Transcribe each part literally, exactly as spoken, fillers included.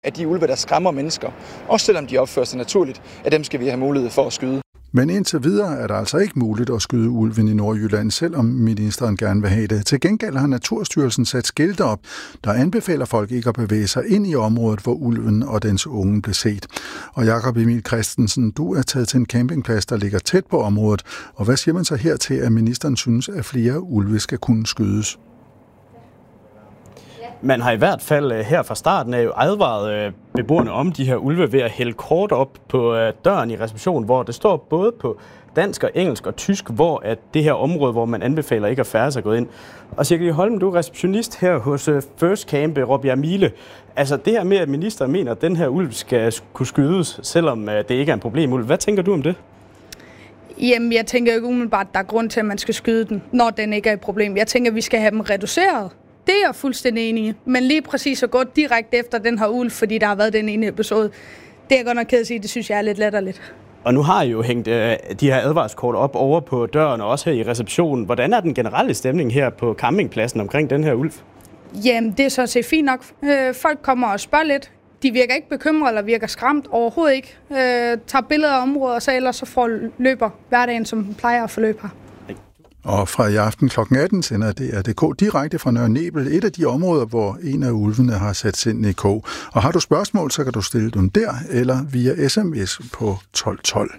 At de ulve, der skræmmer mennesker, også selvom de opfører sig naturligt, at dem skal vi have mulighed for at skyde. Men indtil videre er det altså ikke muligt at skyde ulven i Nordjylland, selvom ministeren gerne vil have det. Til gengæld har Naturstyrelsen sat skilte op, der anbefaler folk ikke at bevæge sig ind i området, hvor ulven og dens unge blev set. Og Jakob Emil Christensen, du er taget til en campingplads, der ligger tæt på området. Og hvad siger man så her til, at ministeren synes, at flere ulve skal kunne skydes? Man har i hvert fald her fra starten af advaret beboerne om de her ulve ved at hælde kort op på døren i receptionen, hvor det står både på dansk og engelsk og tysk, hvor at det her område, hvor man anbefaler ikke at færdes, er gået ind. Og Cirke Holm, du er receptionist her hos First Camp Råbjerg Mile. Altså det her med, at ministeren mener, at den her ulv skal kunne skydes, selvom det ikke er en problemulv. Hvad tænker du om det? Jamen, jeg tænker ikke umiddelbart, at der er grund til, at man skal skyde den, når den ikke er et problem. Jeg tænker, at vi skal have dem reduceret. Det er jeg fuldstændig enig i. Men lige præcis at gå direkte efter den her ulv, fordi der har været den ene episode, det er jeg godt nok ked at sige, det synes jeg er lidt latterligt. Og nu har I jo hængt øh, de her advarskort op over på døren og også her i receptionen. Hvordan er den generelle stemning her på campingpladsen omkring den her ulv? Jamen, det er så set fint nok. Øh, folk kommer og spørger lidt. De virker ikke bekymrede eller virker skræmt overhovedet ikke. Øh, tager billeder af området, og så ellers så får løber hverdagen, som plejer at forløbe her. Og fra i aften klokken atten sender D R punktum d k direkte fra Nørre Nebel, et af de områder, hvor en af ulvene har sat sind i kog. Og har du spørgsmål, så kan du stille dem der eller via sms på tolv tolv.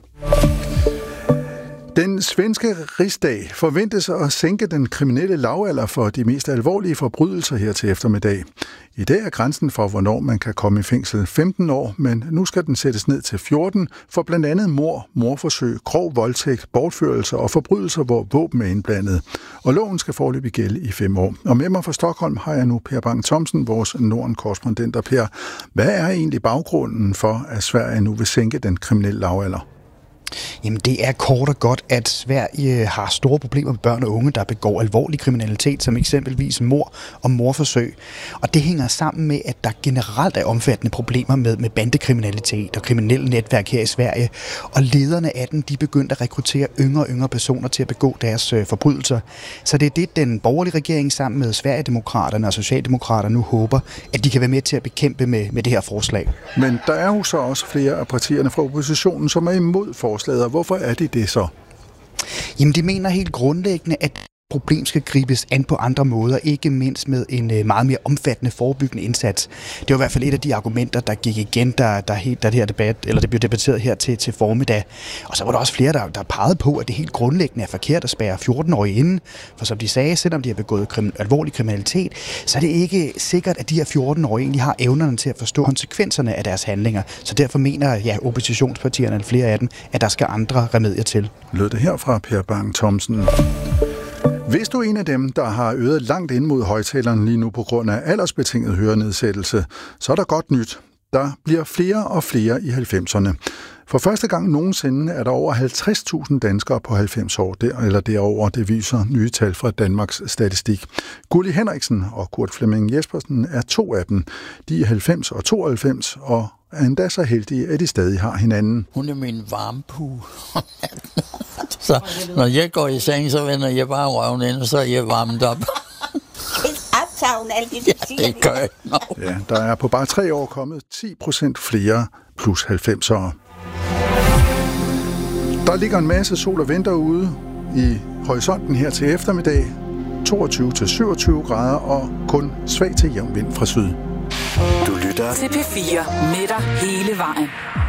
Den svenske rigsdag forventes at sænke den kriminelle lavalder for de mest alvorlige forbrydelser her til eftermiddag. I dag er grænsen for, hvornår man kan komme i fængsel femten år, men nu skal den sættes ned til fjorten for blandt andet mord, mordforsøg, grov voldtægt, bortførelse og forbrydelser, hvor våben er indblandet. Og loven skal foreløbig gælde i fem år. Og med mig fra Stockholm har jeg nu Per Bang Thomsen, vores Norden-korrespondent. Og Per, hvad er egentlig baggrunden for, at Sverige nu vil sænke den kriminelle lavalder? Jamen det er kort og godt, at Sverige har store problemer med børn og unge, der begår alvorlig kriminalitet, som eksempelvis mord og mordforsøg. Og det hænger sammen med, at der generelt er omfattende problemer med, med bandekriminalitet og kriminelle netværk her i Sverige. Og lederne af dem, de begyndte at rekruttere yngre og yngre personer til at begå deres øh, forbrydelser. Så det er det, den borgerlige regering sammen med Sverigedemokraterne og Socialdemokraterne nu håber, at de kan være med til at bekæmpe med, med det her forslag. Men der er jo så også flere af partierne fra oppositionen, som er imod forslaget. Hvorfor er de det så? Jamen, de mener helt grundlæggende, at problem skal gribes an på andre måder, ikke mindst med en meget mere omfattende forebyggende indsats. Det var i hvert fald et af de argumenter, der gik igen, der, der, helt, der det her debat, eller det blev debatteret her til, til formiddag. Og så var der også flere, der, der pegede på, at det helt grundlæggende er forkert at spærre fjorten-årige inde. For som de sagde, selvom de har begået krim, alvorlig kriminalitet, så er det ikke sikkert, at de her fjorten-årige egentlig har evnerne til at forstå konsekvenserne af deres handlinger. Så derfor mener ja, oppositionspartierne, eller flere af dem, at der skal andre remedier til. Lød det her fra Per Bang Thomsen. Hvis du er en af dem, der har øret langt ind mod højtaleren lige nu på grund af aldersbetinget hørenedsættelse, så er der godt nyt. Der bliver flere og flere i halvfemserne. For første gang nogensinde er der over halvtreds tusind danskere på halvfems år, der, eller derover, det viser nye tal fra Danmarks Statistik. Gulli Henriksen og Kurt Flemming Jespersen er to af dem. De er halvfems og tooghalvfems, og er endda så heldige, at de stadig har hinanden. Hun er min varmepue. Så når jeg går i seng, så vender jeg bare røven ind, og så er jeg varmet op. Ja, det gør jeg. No. Ja, der er på bare tre år kommet ti procent flere plus halvfemsere. Der ligger en masse sol og vinter ude i horisonten her til eftermiddag. toogtyve til syvogtyve grader og kun svag til jævn vind fra syd. Du lytter til P fire med dig hele vejen.